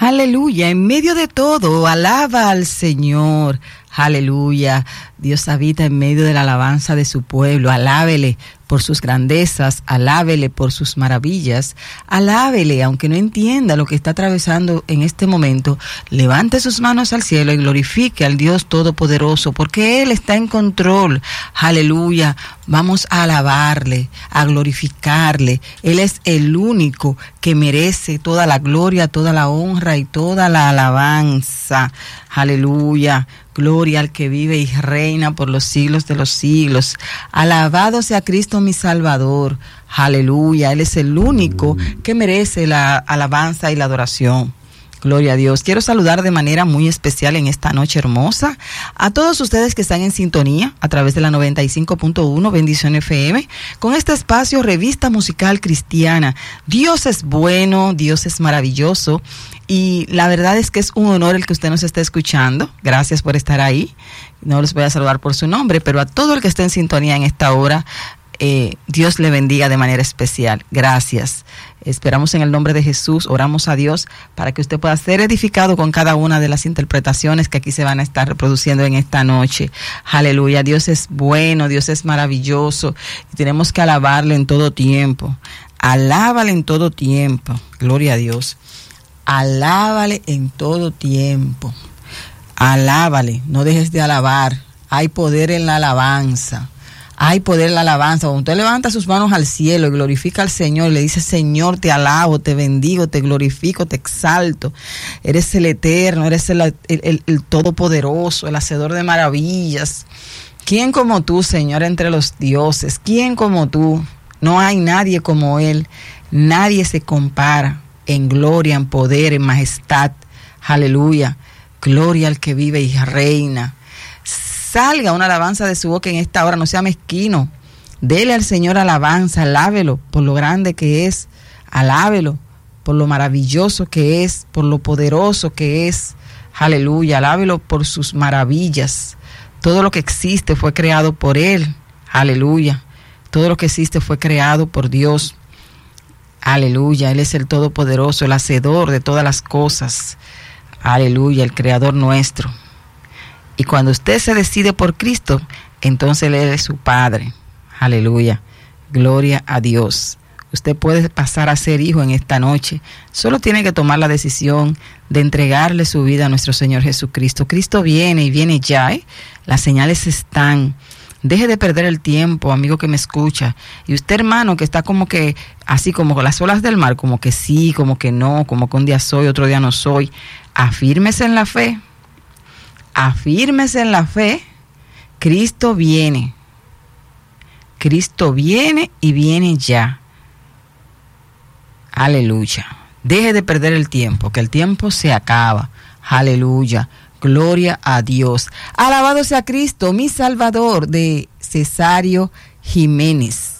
Aleluya, en medio de todo, alaba al Señor. Aleluya, Dios habita en medio de la alabanza de su pueblo. Alábele por sus grandezas, alábele por sus maravillas, alábele, aunque no entienda lo que está atravesando en este momento, levante sus manos al cielo y glorifique al Dios Todopoderoso, porque Él está en control. Aleluya, vamos a alabarle, a glorificarle. Él es el único que merece toda la gloria, toda la honra y toda la alabanza. Aleluya. Gloria al que vive y reina por los siglos de los siglos. Alabado sea Cristo mi Salvador. Aleluya. Él es el único que merece la alabanza y la adoración. Gloria a Dios. Quiero saludar de manera muy especial en esta noche hermosa a todos ustedes que están en sintonía a través de la 95.1 Bendición FM con este espacio Revista Musical Cristiana. Dios es bueno, Dios es maravilloso y la verdad es que es un honor el que usted nos esté escuchando. Gracias por estar ahí. No les voy a saludar por su nombre, pero a todo el que esté en sintonía en esta hora, Dios le bendiga de manera especial. Gracias. Esperamos en el nombre de Jesús, oramos a Dios para que usted pueda ser edificado con cada una de las interpretaciones que aquí se van a estar reproduciendo en esta noche. Aleluya, Dios es bueno, Dios es maravilloso y tenemos que alabarle en todo tiempo. Alábale en todo tiempo, gloria a Dios. Alábale en todo tiempo. Alábale, no dejes de alabar. Hay poder en la alabanza. Hay poder en la alabanza. Cuando usted levanta sus manos al cielo y glorifica al Señor, le dice: Señor, te alabo, te bendigo, te glorifico, te exalto. Eres el eterno, eres el todopoderoso, el hacedor de maravillas. ¿Quién como tú, Señor, entre los dioses? ¿Quién como tú? No hay nadie como Él. Nadie se compara en gloria, en poder, en majestad. Aleluya. Gloria al que vive y reina. Salga una alabanza de su boca en esta hora, no sea mezquino. Dele al Señor alabanza, alábelo por lo grande que es, alábelo por lo maravilloso que es, por lo poderoso que es. Aleluya, alábelo por sus maravillas. Todo lo que existe fue creado por Él. Aleluya. Todo lo que existe fue creado por Dios. Aleluya, Él es el Todopoderoso, el hacedor de todas las cosas. Aleluya, el Creador nuestro. Y cuando usted se decide por Cristo, entonces Él es su Padre. Aleluya. Gloria a Dios. Usted puede pasar a ser hijo en esta noche. Solo tiene que tomar la decisión de entregarle su vida a nuestro Señor Jesucristo. Cristo viene y viene ya. Las señales están. Deje de perder el tiempo, amigo que me escucha. Y usted, hermano, que está como que así como con las olas del mar, como que sí, como que no, como que un día soy, otro día no soy. Afírmese en la fe. Afírmese en la fe. Cristo viene. Cristo viene y viene ya. Aleluya. Deje de perder el tiempo, que el tiempo se acaba. Aleluya. Gloria a Dios. Alabado sea Cristo, mi Salvador, de Cesario Jiménez.